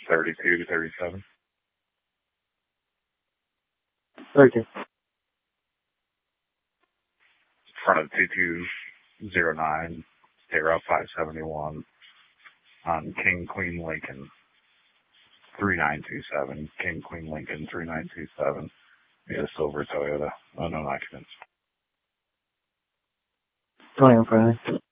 32 to 37. 32. Front of 2209, State Route 571 on King Queen Lincoln 3927. King Queen Lincoln 3927. Yeah, silver Toyota, unknown occupants. 20 on Friday.